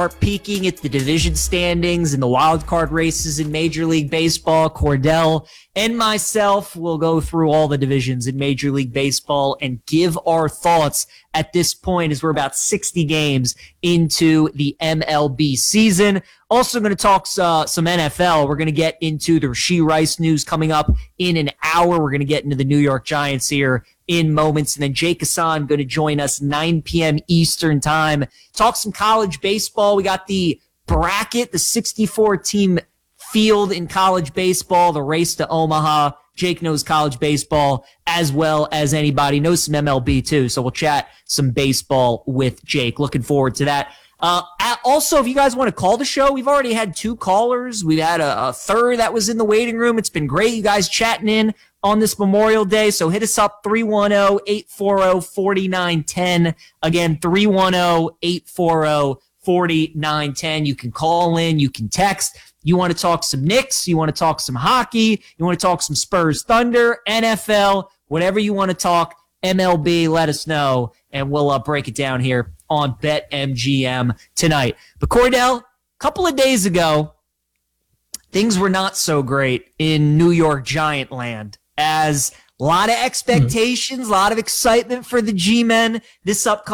peeking at the division standings and the wild card races in Major League Baseball. Cordell and myself will go through all the divisions in Major League Baseball and give our thoughts at this point as we're about 60 games into the MLB season. Also going to talk some NFL. We're going to get into the Rashee Rice news coming up in an hour. We're going to get into the New York Giants here in moments. And then Jake Hassan going to join us 9 p.m. Eastern time. Talk some college baseball. We got the bracket, the 64-team field in college baseball, the race to Omaha. Jake knows college baseball as well as anybody. Knows some MLB too. So we'll chat some baseball with Jake. Looking forward to that. Also, if you guys want to call the show, we've already had 2 callers. We've had a third that was in the waiting room. It's been great. You guys chatting in on this Memorial Day. So hit us up 310-840-4910. Again, 310-840-4910. You can call in. You can text. You want to talk some Knicks. You want to talk some hockey. You want to talk some Spurs Thunder, NFL, whatever you want to talk. MLB, let us know, and we'll break it down here on BetMGM tonight. But Cordell, a couple of days ago, things were not so great in New York Giant land, as a lot of expectations, a lot of excitement for the G-Men this upcoming